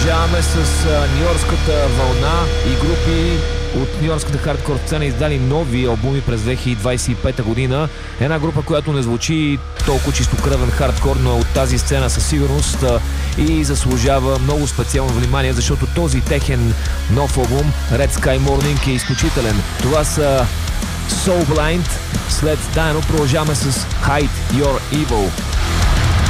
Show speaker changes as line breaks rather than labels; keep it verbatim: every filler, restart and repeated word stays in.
Продължаваме с нью-йоркската вълна и групи от нью-йоркската хардкор сцена издали нови албуми през две хиляди двадесет и пета година. Една група, която не звучи толкова чистокръвен хардкор, но е от тази сцена със сигурност и заслужава много специално внимание, защото този техен нов албум Red Sky Morning е изключителен. Това са Soul Blind. След Дайно продължаваме с Hide Your Evil.